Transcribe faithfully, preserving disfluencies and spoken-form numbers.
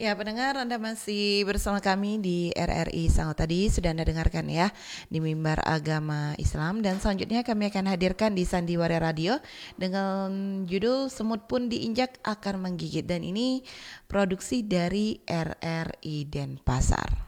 Ya, pendengar, Anda masih bersama kami di R R I Sango. Tadi sudah Anda dengarkan ya, di Mimbar Agama Islam. Dan selanjutnya kami akan hadirkan di Sandiwara Radio dengan judul Semut Pun Diinjak Akar Menggigit. Dan ini produksi dari R R I Denpasar.